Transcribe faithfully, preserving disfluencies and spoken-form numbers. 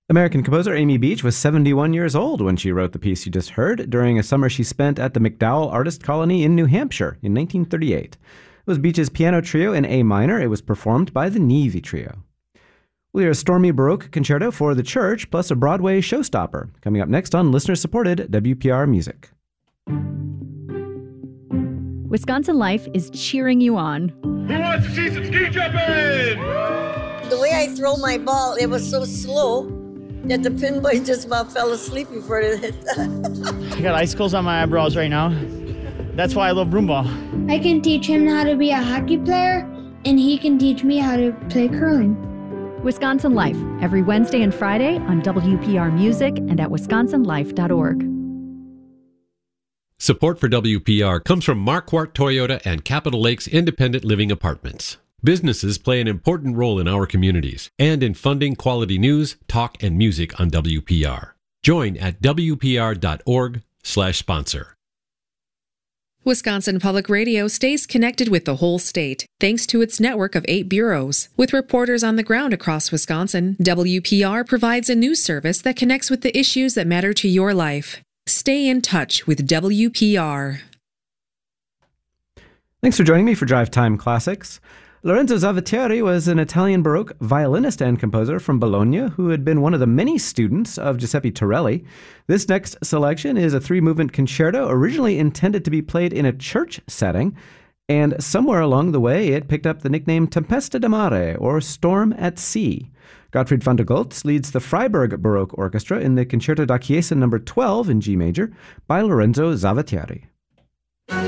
American composer Amy Beach was seventy-one years old when she wrote the piece you just heard during a summer she spent at the MacDowell Artist Colony in New Hampshire in nineteen thirty-eight. It was Beach's piano trio in A minor. It was performed by the Nevi Trio. We'll hear a stormy Baroque concerto for the church, plus a Broadway showstopper, coming up next on listener-supported W P R Music. Wisconsin Life is cheering you on. Who wants to see some ski jumping? The way I throw my ball, it was so slow that the pin boy just about fell asleep before it hit. I got icicles on my eyebrows right now. That's why I love broom ball. I can teach him how to be a hockey player, and he can teach me how to play curling. Wisconsin Life, every Wednesday and Friday on W P R Music and at wisconsin life dot org. Support for W P R comes from Marquardt Toyota and Capitol Lakes Independent Living Apartments. Businesses play an important role in our communities and in funding quality news, talk, and music on W P R. Join at w p r dot org slash sponsor. Wisconsin Public Radio stays connected with the whole state, thanks to its network of eight bureaus. With reporters on the ground across Wisconsin, W P R provides a news service that connects with the issues that matter to your life. Stay in touch with W P R. Thanks for joining me for Drive Time Classics. Lorenzo Zavatieri was an Italian Baroque violinist and composer from Bologna who had been one of the many students of Giuseppe Torelli. This next selection is a three-movement concerto originally intended to be played in a church setting, and somewhere along the way it picked up the nickname Tempesta di Mare, or Storm at Sea. Gottfried van der Goltz leads the Freiburg Baroque Orchestra in the Concerto da Chiesa number twelve in G major by Lorenzo Zavatieri.